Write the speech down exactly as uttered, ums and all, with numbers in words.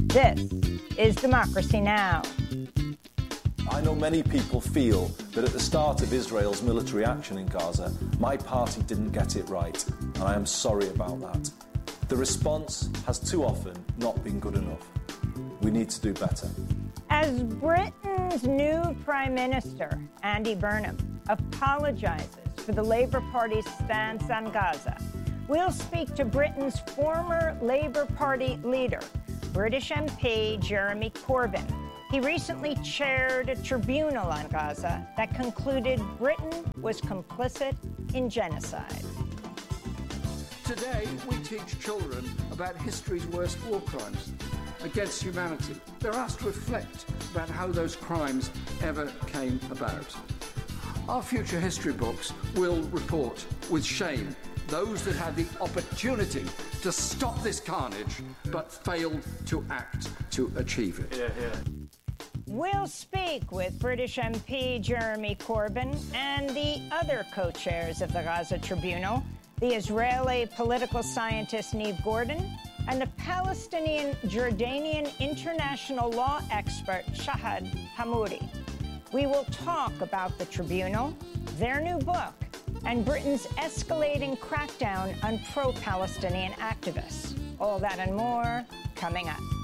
This is Democracy Now! I know many people feel that at the start of Israel's military action in Gaza, my party didn't get it right, and I am sorry about that. The response has too often not been good enough. We need to do better. As Britain's new Prime Minister, Andy Burnham, apologizes for the Labour Party's stance on Gaza, we'll speak to Britain's former Labour Party leader, British M P Jeremy Corbyn. He recently chaired a tribunal on Gaza that concluded Britain was complicit in genocide. Today, we teach children about history's worst war crimes against humanity. They're asked to reflect about how those crimes ever came about. Our future history books will report with shame those that had the opportunity to stop this carnage but failed to act to achieve it. Yeah, yeah. We'll speak with British M P Jeremy Corbyn and the other co-chairs of the Gaza Tribunal, the Israeli political scientist Niv Gordon and the Palestinian Jordanian international law expert Shahad Hammoudi. We will talk about the tribunal, their new book, and Britain's escalating crackdown on pro-Palestinian activists. All that and more coming up.